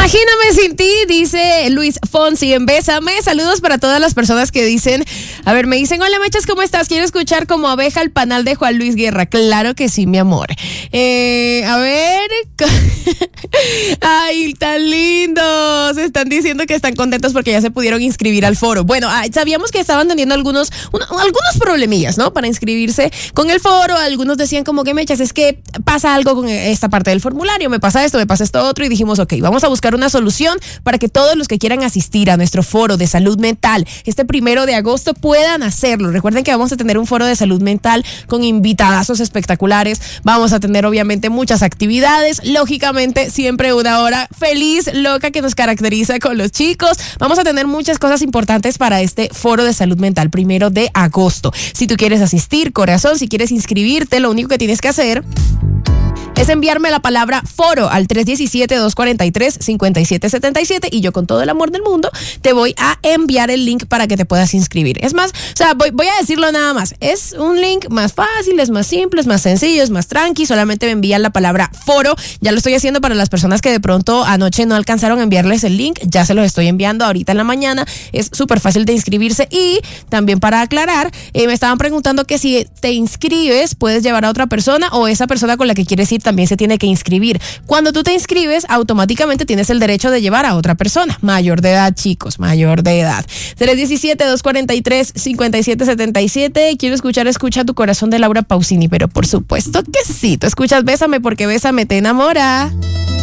Imagíname sin ti, dice Luis Fonsi en Bésame. Saludos para todas las personas que dicen, me dicen, hola Mechas, ¿cómo estás? Quiero escuchar como abeja el panal de Juan Luis Guerra. Claro que sí, mi amor. Ay, tan lindos. Están diciendo que están contentos porque ya se pudieron inscribir al foro. Bueno, sabíamos que estaban teniendo algunos problemillas, ¿no? Para inscribirse con el foro. Algunos decían como que Mechas, es que pasa algo con esta parte del formulario, me pasa esto otro, y dijimos, ok, vamos a buscar una solución para que todos los que quieran asistir a nuestro foro de salud mental este 1 de agosto puedan hacerlo. Recuerden que vamos a tener un foro de salud mental con invitadazos espectaculares, vamos a tener obviamente muchas actividades, lógicamente siempre una hora feliz, loca que nos caracteriza con los chicos. Vamos a tener muchas cosas importantes para este foro de salud mental 1 de agosto. Si tú quieres asistir, corazón, si quieres inscribirte, lo único que tienes que hacer es enviarme la palabra foro al 317-243-5777 y yo con todo el amor del mundo te voy a enviar el link para que te puedas inscribir. Es más, voy a decirlo nada más. Es un link más fácil, es más simple, es más sencillo, es más tranqui. Solamente me envían la palabra foro. Ya lo estoy haciendo para las personas que de pronto anoche no alcanzaron a enviarles el link. Ya se los estoy enviando ahorita en la mañana. Es súper fácil de inscribirse y también para aclarar, me estaban preguntando que si te inscribes puedes llevar a otra persona o esa persona con la que quieres ir también se tiene que inscribir. Cuando tú te inscribes, automáticamente tienes el derecho de llevar a otra persona. Mayor de edad, chicos, mayor de edad. 317-243-5777. Quiero escucha tu corazón de Laura Pausini, pero por supuesto que sí. Tú escuchas Bésame porque Bésame te enamora.